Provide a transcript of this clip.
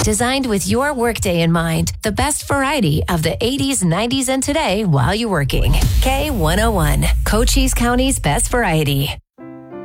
Designed with your workday in mind, the best variety of the 80s, 90s, and today while you're working. K101, Cochise County's best variety.